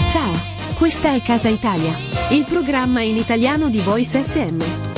Ciao, questa è Casa Italia, il programma in italiano di Voice FM.